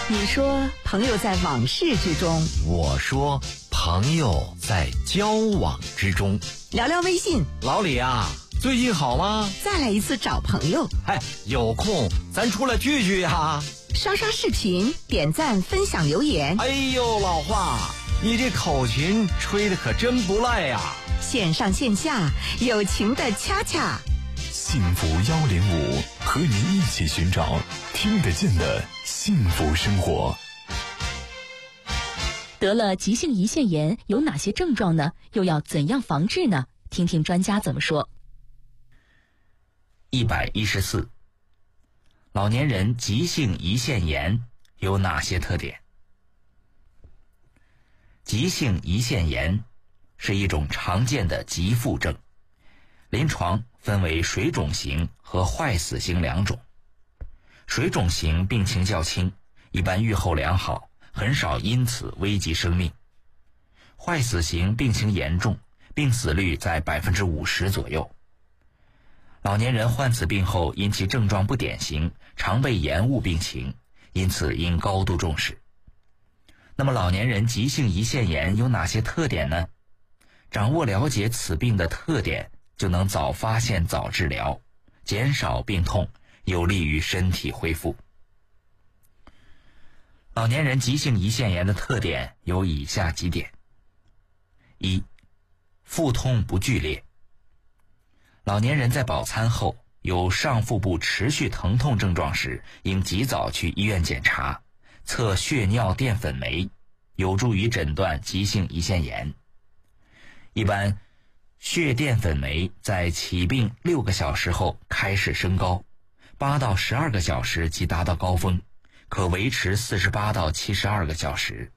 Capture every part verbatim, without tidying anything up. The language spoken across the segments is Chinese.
你说朋友在往事之中， 我说朋友在交往之中。 聊聊微信， 老李啊，最近好吗？ 再来一次找朋友。 哎，有空咱出来聚聚呀。 刷刷视频，点赞分享留言。 哎呦，老华，你这口琴吹得可真不赖呀。 线上线下友情的恰恰。 幸福幺零五，和您一起寻找听得见的幸福生活。 得了急性胰腺炎有哪些症状呢？又要怎样防治呢？听听专家怎么说。 一百一十四，老年人急性胰腺炎有哪些特点？急性胰腺炎是一种常见的急腹症，临床分为水肿型和坏死型两种。水肿型病情较轻，一般预后良好，很少因此危及生命。坏死型病情严重，病死率在 百分之五十 左右。老年人患此病后，因其症状不典型，常被延误病情，因此应高度重视。那么老年人急性胰腺炎有哪些特点呢？掌握了解此病的特点，就能早发现早治疗，减少病痛，有利于身体恢复。老年人急性胰腺炎的特点有以下几点：一、腹痛不剧烈。老年人在饱餐后有上腹部持续疼痛症状时，应及早去医院检查，测血尿淀粉酶，有助于诊断急性胰腺炎。一般血淀粉酶在起病六个小时后开始升高，八到十二个小时即达到高峰，可维持四十八到七十二个小时。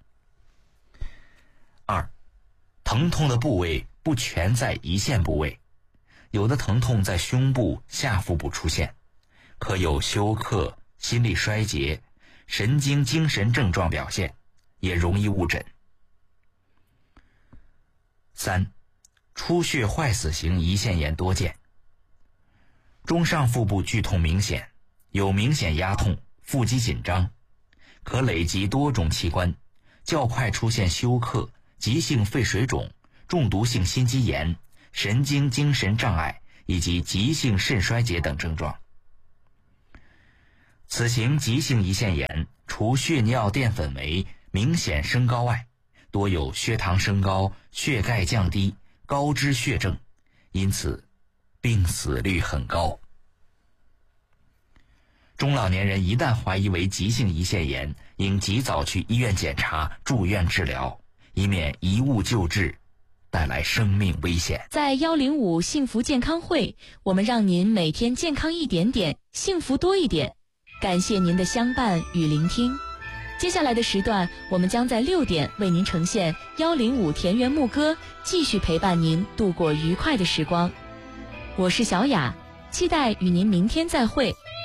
二、疼痛的部位不全在胰腺部位，有的疼痛在胸部、下腹部出现，可有休克、心力衰竭、神经精神症状表现，也容易误诊。三、出血坏死型胰腺炎多见，中上腹部剧痛明显，有明显压痛，腹肌紧张，可累及多种器官，较快出现休克、急性肺水肿、中毒性心肌炎、神经精神障碍以及急性肾衰竭等症状。此型急性胰腺炎除血尿淀粉酶明显升高外，多有血糖升高、血钙降低、高脂血症，因此病死率很高。中老年人一旦怀疑为急性胰腺炎，应及早去医院检查、住院治疗，以免贻误救治，带来生命危险。 在一零五幸福健康会，我们让您每天健康一点点，幸福多一点。感谢您的相伴与聆听。接下来的时段，我们将在六点为您呈现一零五田园牧歌，继续陪伴您度过愉快的时光。我是小雅，期待与您明天再会。